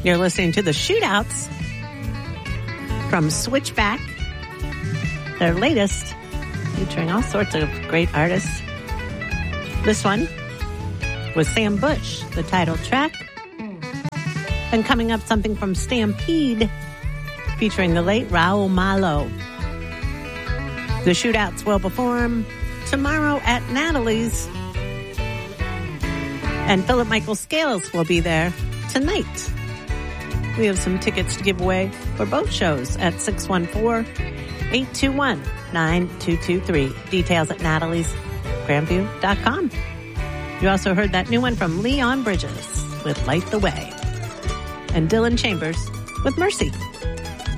You're listening to the Shootouts from Switchback, their latest, featuring all sorts of great artists. This one was Sam Bush, the title track. And coming up, something from Stampede, featuring the late Raul Malo. The Shootouts will perform tomorrow at Natalie's. And Philip Michael Scales will be there tonight. We have some tickets to give away for both shows at 614-821-9223. Details at nataliesgrandview.com. You also heard that new one from Leon Bridges with Light the Way. And Dylan Chambers with Mercy.